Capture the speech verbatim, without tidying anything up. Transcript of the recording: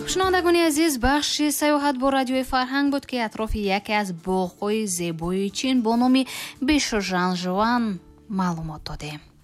шунавандагони азиз, бахши саёҳат бо радиои Фарҳанг буд ки атрофи яке аз боғҳои зебои Чин бо номи Бишожанжуан маълумот додем.